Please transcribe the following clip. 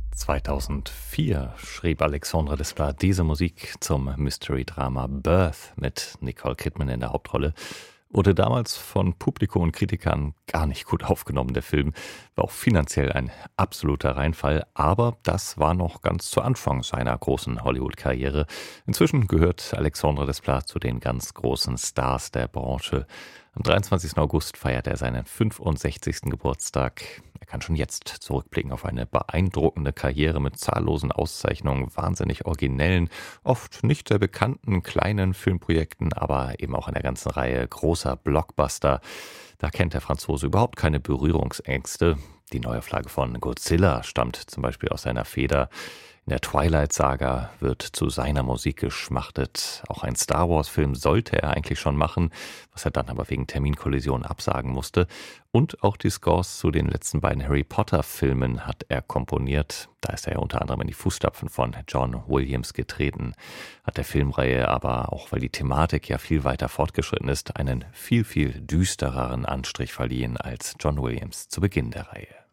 2004 schrieb Alexandre Desplat diese Musik zum Mystery-Drama Birth mit Nicole Kidman in der Hauptrolle. Wurde damals von Publikum und Kritikern gar nicht gut aufgenommen. Der Film war auch finanziell ein absoluter Reinfall, aber das war noch ganz zu Anfang seiner großen Hollywood-Karriere. Inzwischen gehört Alexandre Desplat zu den ganz großen Stars der Branche. Am 23. August feiert er seinen 65. Geburtstag. Er kann schon jetzt zurückblicken auf eine beeindruckende Karriere mit zahllosen Auszeichnungen, wahnsinnig originellen, oft nicht sehr bekannten kleinen Filmprojekten, aber eben auch einer ganzen Reihe großer Blockbuster. Da kennt der Franzose überhaupt keine Berührungsängste. Die Neuauflage von Godzilla stammt zum Beispiel aus seiner Feder. In der Twilight-Saga wird zu seiner Musik geschmachtet. Auch ein Star-Wars-Film sollte er eigentlich schon machen, was er dann aber wegen Terminkollision absagen musste. Und auch die Scores zu den letzten beiden Harry Potter-Filmen hat er komponiert. Da ist er ja unter anderem in die Fußstapfen von John Williams getreten. Hat der Filmreihe aber, auch weil die Thematik ja viel weiter fortgeschritten ist, einen viel, viel düstereren Anstrich verliehen als John Williams zu Beginn der Reihe.